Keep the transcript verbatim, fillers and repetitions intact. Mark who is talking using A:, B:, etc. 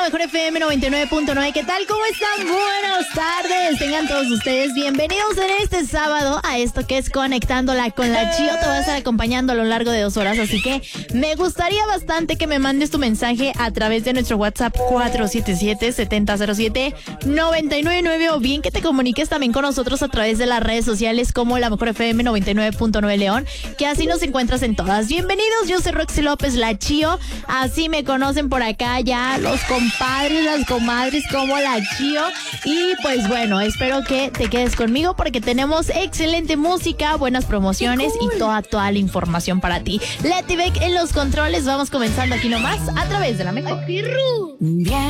A: Mejor F M noventa y nueve punto nueve. ¿Qué tal? ¿Cómo están? Buenas tardes. Tengan todos ustedes bienvenidos en este sábado a esto que es Conectándola con la Chio. Te voy a estar acompañando a lo largo de dos horas, así que me gustaría bastante que me mandes tu mensaje a través de nuestro WhatsApp cuatro siete siete, siete cero cero siete, nueve nueve nueve o bien que te comuniques también con nosotros a través de las redes sociales como La Mejor F M noventa y nueve punto nueve León, que así nos encuentras en todas. Bienvenidos, yo soy Roxy López, la Chio. Así me conocen por acá ya los compadres, las comadres como la Chio. Y pues bueno, espero que te quedes conmigo porque tenemos excelente música, buenas promociones cool. y toda, toda la información para ti. Leti Beck en los controles. Vamos comenzando aquí nomás a través de La Mejor.
B: Bien.